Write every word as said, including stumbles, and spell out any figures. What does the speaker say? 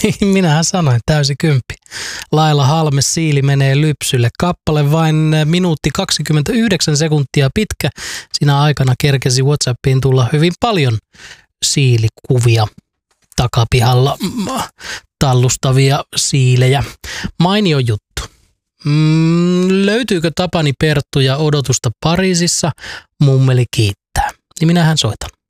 Minähän sanoin, täysi kymppi. Laila Halme, Siili menee lypsylle. Kappale vain minuutti kaksikymmentäyhdeksän sekuntia pitkä. Siinä aikana kerkesi WhatsAppiin tulla hyvin paljon siilikuvia takapihalla tallustavia siilejä. Mainio juttu. Mm, löytyykö Tapani Perttu ja Odotusta Pariisissa? Mummeli kiittää. Niin minähän soitan.